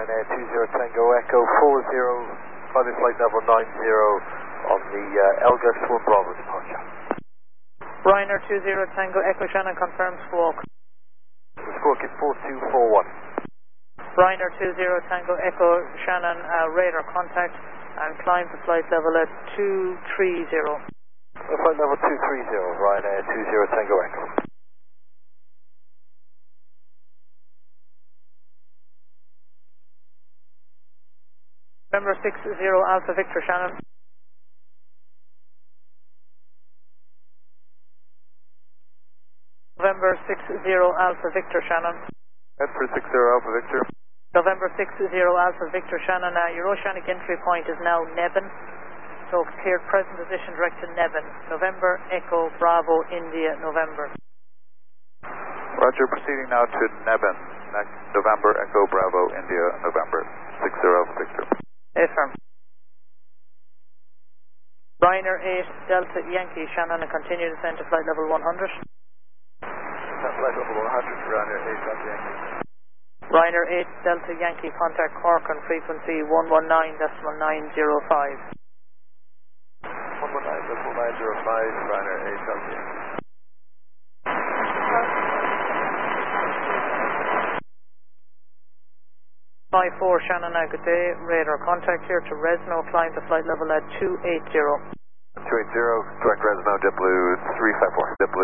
Ryanair 20 Tango Echo 40, climbing flight level 90 on the Elga Swan Bravo departure. Ryanair 20 Tango Echo Shannon confirms squawk. The squawk is 4241. Ryanair 20 Tango Echo Shannon, radar contact and climb to flight level at 230. Flight level 230, Ryanair 20 Tango Echo. November 60 Alpha Victor Shannon. November 60 Alpha Victor Shannon. Edford 60 Alpha Victor. November 60 Alpha Victor Shannon. Your oceanic entry point is now Neven. So cleared present position direct to Neven. November Echo Bravo India November. Roger, proceeding now to Neven. Next November Echo Bravo India November 60 Alpha Victor. Affirm. Ryanair 8 Delta Yankee Shannon and continue descent to flight level 100. Flight level 100, Ryanair 8 Delta Yankee. Ryanair 8 Delta Yankee, contact Cork on frequency 119.905. 119.905, Ryanair 8 Delta Yankee. 54 Shannon, good day. Radar contact here to Resno, climb to flight level at 280. 280, direct Resno, JetBlue 354. JetBlue